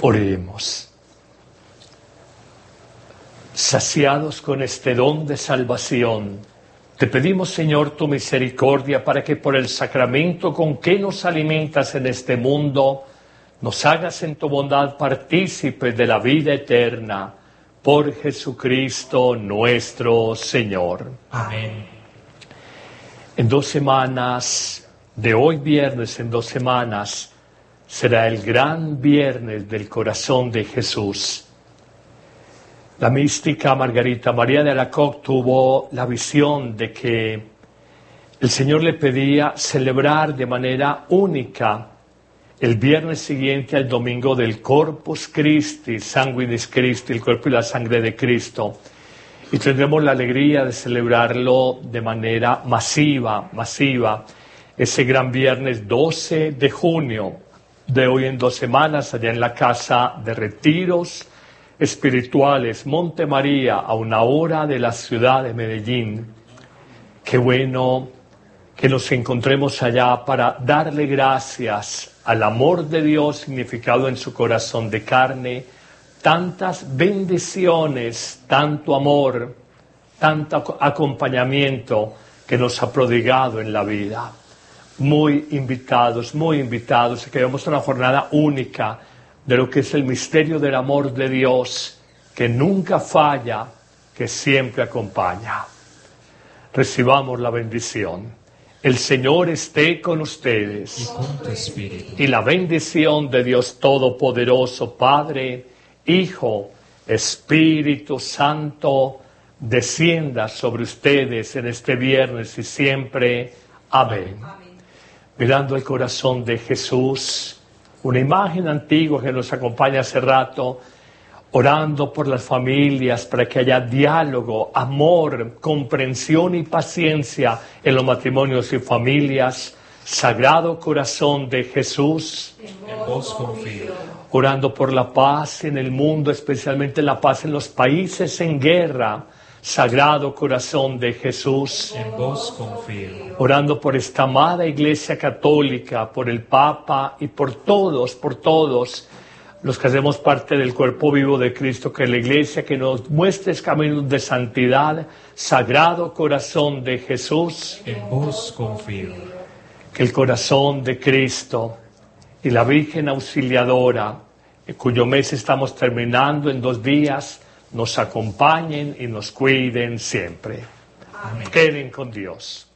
Oremos. Saciados con este don de salvación, te pedimos, Señor, tu misericordia para que por el sacramento con que nos alimentas en este mundo, nos hagas en tu bondad partícipes de la vida eterna, por Jesucristo nuestro Señor. Amén. En 2 semanas, de hoy viernes en 2 semanas, será el gran viernes del corazón de Jesús. La mística Margarita María de Alacoque tuvo la visión de que el Señor le pedía celebrar de manera única el viernes siguiente al domingo del Corpus Christi, Sanguinis Christi, el cuerpo y la sangre de Cristo. Y tendremos la alegría de celebrarlo de manera masiva, ese gran viernes 12 de junio, de hoy en 2 semanas, allá en la Casa de Retiros Espirituales Monte María, a 1 hora de la ciudad de Medellín. Qué bueno que nos encontremos allá para darle gracias al amor de Dios significado en su corazón de carne, tantas bendiciones, tanto amor, tanto acompañamiento que nos ha prodigado en la vida. Muy invitados, que vemos una jornada única de lo que es el misterio del amor de Dios, que nunca falla, que siempre acompaña. Recibamos la bendición. El Señor esté con ustedes. Y con tu espíritu. Y la bendición de Dios Todopoderoso, Padre, Hijo, Espíritu Santo, descienda sobre ustedes en este viernes y siempre. Amén. Mirando el corazón de Jesús, una imagen antigua que nos acompaña hace rato, orando por las familias para que haya diálogo, amor, comprensión y paciencia en los matrimonios y familias. Sagrado corazón de Jesús, En vos confío. orando por la paz en el mundo, especialmente la paz en los países en guerra. Sagrado corazón de Jesús, En vos confío. orando por esta amada Iglesia Católica, por el Papa y por todos los que hacemos parte del cuerpo vivo de Cristo, que es la Iglesia, que nos muestres caminos de santidad. Sagrado corazón de Jesús, En vos confío. que el corazón de Cristo y la Virgen Auxiliadora, cuyo mes estamos terminando en 2 días, nos acompañen y nos cuiden siempre. Amén. Queden con Dios.